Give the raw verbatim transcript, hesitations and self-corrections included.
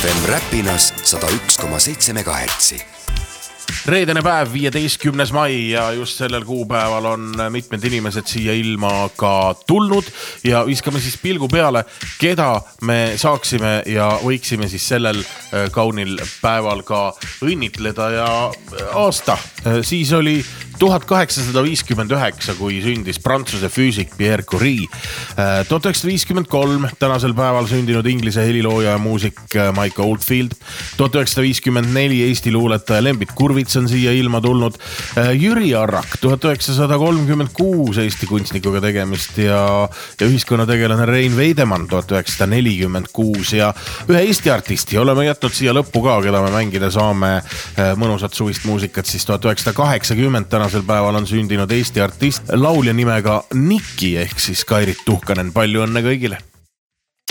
F M Räpinas sada üks koma seitse megahertsi. Reedene päev, viieteistkümnes mai ja just sellel kuupäeval on mitmed inimesed siia ilma ka tulnud ja viskame siis pilgu peale, keda me saaksime ja võiksime siis sellel kaunil päeval ka õnnitleda ja aasta. Siis oli tuhat kaheksasada viiskümmend üheksa, kui sündis Prantsuse füüsik Pierre Curie. tuhat üheksasada viiskümmend kolm tänasel päeval sündinud inglise helilooja ja muusik Mike Oldfield. tuhat üheksasada viiskümmend neli Eesti luuletaja Lembit Kurvits on siia ilma tulnud. Jüri Arrak, tuhat üheksasada kolmkümmend kuus Eesti kunstnikuga tegemist ja, ja ühiskonnategelane Rein Veidemann tuhat üheksasada nelikümmend kuus ja ühe Eesti artisti oleme jätnud siia lõppu ka, keda me mängida saame mõnusat suvist muusikat, siis tuhat üheksasada kaheksakümmend tänasel päeval on sündinud Eesti artist laulja nimega Niki ehk siis Kairit Tuhkanen. Palju õnne kõigile!